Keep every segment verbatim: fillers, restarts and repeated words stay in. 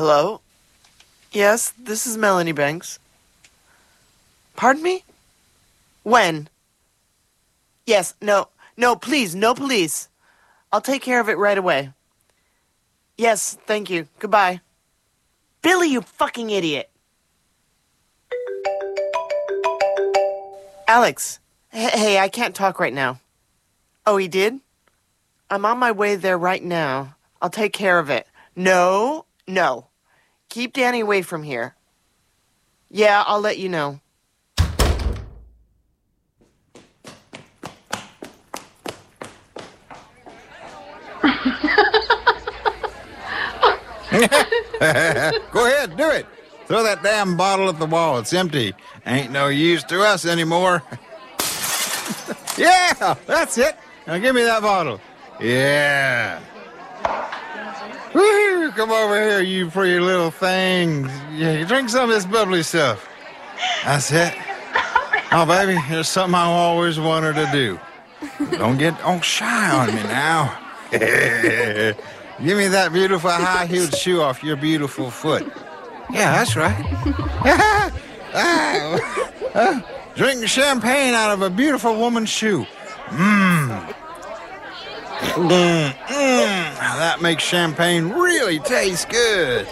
Hello? Yes, this is Melanie Banks. Pardon me? When? Yes, no, no, please, no police. I'll take care of it right away. Yes, thank you. Goodbye. Billy, you fucking idiot. Alex, h- hey, I can't talk right now. Oh, he did? I'm on my way there right now. I'll take care of it. No, no. Keep Danny away from here. Yeah, I'll let you know. Go ahead, do it. Throw that damn bottle at the wall. It's empty. Ain't no use to us anymore. Yeah, that's it. Now give me that bottle. Yeah. Woo, come over here, you pretty little things. Yeah, you drink some of this bubbly stuff. That's it. Oh, baby, here's something I always wanted to do. Don't get all shy on me now. Give me that beautiful high-heeled shoe off your beautiful foot. Yeah, that's right. ah, uh, drink champagne out of a beautiful woman's shoe. Mmm. Mm, mm. That makes champagne really taste good.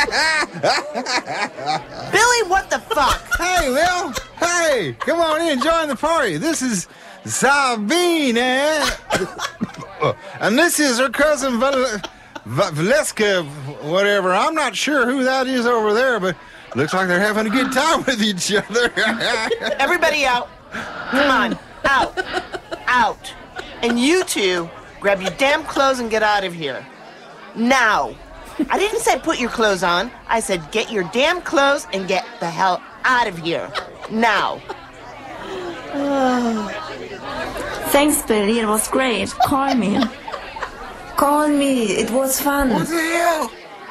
Billy, what the fuck? Hey, Will. Hey, come on in, join the party. This is Sabine, eh? And this is her cousin Val- Va- Valeska, whatever. I'm not sure who that is over there, but looks like they're having a good time with each other. Everybody out. Come on, out. Out. And you two, grab your damn clothes and get out of here. Now. I didn't say put your clothes on. I said get your damn clothes and get the hell out of here. Now. Thanks, Billy. It was great. Call me. Call me. It was fun. What the hell?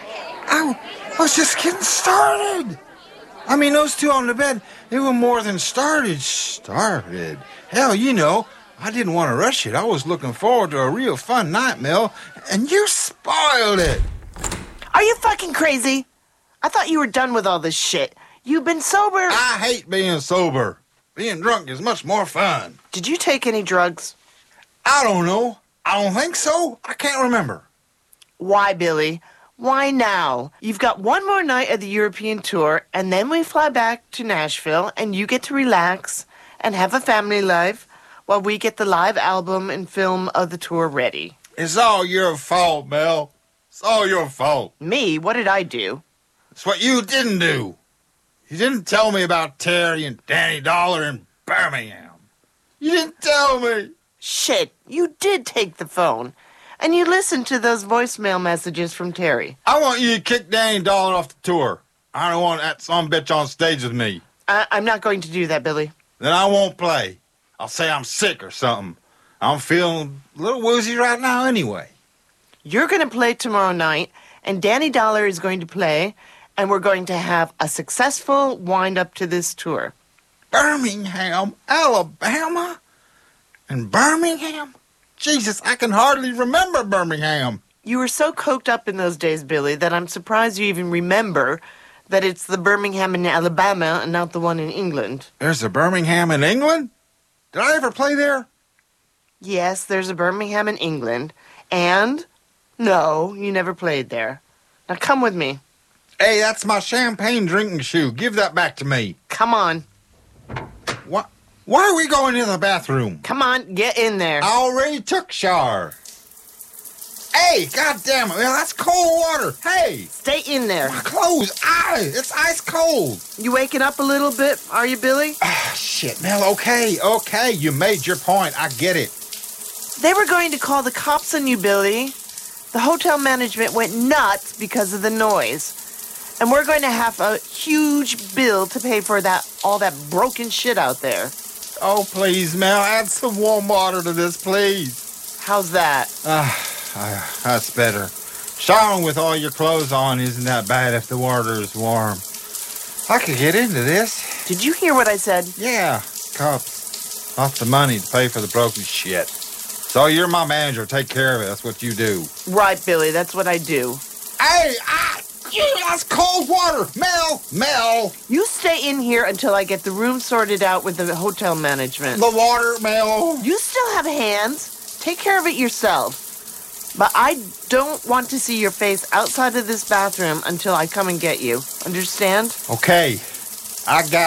I, I was just getting started. I mean, those two on the bed, they were more than started. Started. Hell, you know, I didn't want to rush it. I was looking forward to a real fun night, Mel, and you spoiled it. Are you fucking crazy? I thought you were done with all this shit. You've been sober. I hate being sober. Being drunk is much more fun. Did you take any drugs? I don't know. I don't think so. I can't remember. Why, Billy? Why now? You've got one more night of the European tour, and then we fly back to Nashville, and you get to relax and have a family life while we get the live album and film of the tour ready. It's all your fault, Mel. It's all your fault. Me? What did I do? It's what you didn't do. You didn't tell me about Terry and Danny Dollar in Birmingham. You didn't tell me. Shit, you did take the phone. And you listened to those voicemail messages from Terry. I want you to kick Danny Dollar off the tour. I don't want that son bitch on stage with me. I- I'm not going to do that, Billy. Then I won't play. I'll say I'm sick or something. I'm feeling a little woozy right now anyway. You're going to play tomorrow night, and Danny Dollar is going to play, and we're going to have a successful wind-up to this tour. Birmingham, Alabama? And Birmingham? Jesus, I can hardly remember Birmingham. You were so coked up in those days, Billy, that I'm surprised you even remember that it's the Birmingham in Alabama and not the one in England. There's a Birmingham in England? Did I ever play there? Yes, there's a Birmingham in England, and no, you never played there. Now come with me. Hey, that's my champagne drinking shoe. Give that back to me. Come on. What? Why are we going to the bathroom? Come on, get in there. I already took a shower. Hey, goddamn it, man, that's cold water. Hey, Stay in there. my clothes, aye, it's ice cold. You waking up a little bit, are you, Billy? Ah, shit, Mel, okay, okay, you made your point. I get it. They were going to call the cops on you, Billy. The hotel management went nuts because of the noise. And we're going to have a huge bill to pay for that all that broken shit out there. Oh, please, Mel, add some warm water to this, please. How's that? Ah, ah, that's better. Showering with all your clothes on isn't that bad if the water is warm. I could get into this. Did you hear what I said? Yeah, cops. Lots of money to pay for the broken shit. So you're my manager. Take care of it. That's what you do. Right, Billy, that's what I do. Hey, ah, you, that's cold water. Mel, Mel. You stay in here until I get the room sorted out with the hotel management. The water, Mel. You still have hands. Take care of it yourself. But I don't want to see your face outside of this bathroom until I come and get you. Understand? Okay, I got